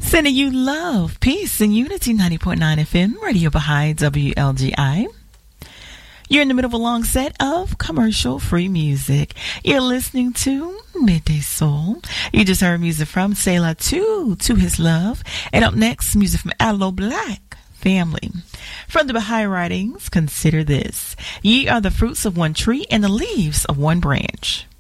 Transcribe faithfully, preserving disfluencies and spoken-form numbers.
Sending you love, peace, and unity. Ninety point nine F M, Radio Baha'i, W L G I. You're in the middle of a long set of commercial-free music. You're listening to Midday Soul. You just heard music from Selah two, To His Love. And up next, music from Aloe Black Family. From the Baha'i writings, consider this. Ye are the fruits of one tree and the leaves of one branch.